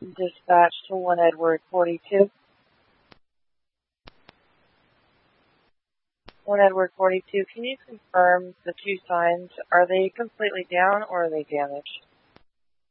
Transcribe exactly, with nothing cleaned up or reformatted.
Dispatch to one Edward forty-two. one Edward forty-two, can you confirm the two signs? Are they completely down or are they damaged?